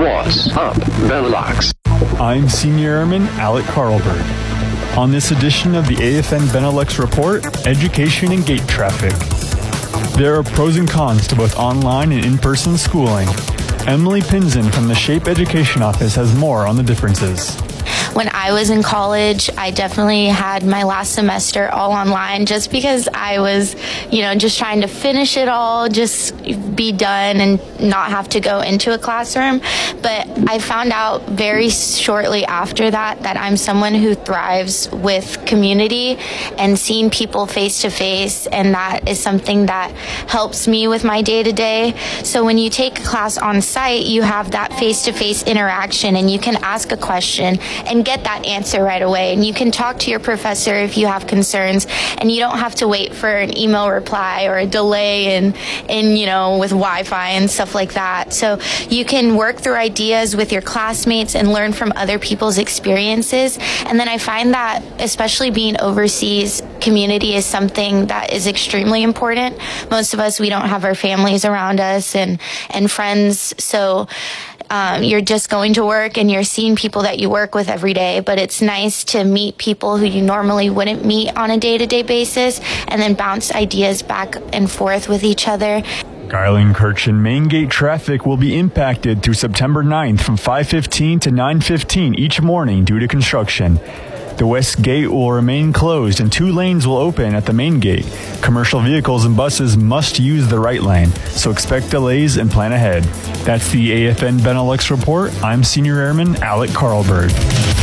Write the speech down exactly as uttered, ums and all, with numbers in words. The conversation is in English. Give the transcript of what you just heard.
What's up, Benelux? I'm Senior Airman Alec Carlberg. On this edition of the A F N Benelux Report, Education and Gate Traffic. There are pros and cons to both online and in-person schooling. Emily Pinzon from the SHAPE Education Office has more on the differences. When I was in college, I definitely had my last semester all online just because I was, you know, just trying to finish it all, just be done and not have to go into a classroom. But I found out very shortly after that that I'm someone who thrives with community and seeing people face to face, and that is something that helps me with my day to day. So when you take a class on site, you have that face to face interaction and you can ask a question and get that answer right away, and you can talk to your professor if you have concerns, and you don't have to wait for an email reply or a delay in, in you know, with Wi-Fi and stuff like that. So you can work through ideas with your classmates and learn from other people's experiences. And then I find that, especially being overseas, community is something that is extremely important. Most of us, we don't have our families around us and, and friends, so Um, you're just going to work and you're seeing people that you work with every day, but it's nice to meet people who you normally wouldn't meet on a day-to-day basis and then bounce ideas back and forth with each other. Geilenkirchen main gate traffic will be impacted through September ninth from five fifteen to nine fifteen each morning due to construction. The west gate will remain closed and two lanes will open at the main gate. Commercial vehicles and buses must use the right lane, so expect delays and plan ahead. That's the A F N Benelux Report. I'm Senior Airman Alec Carlberg.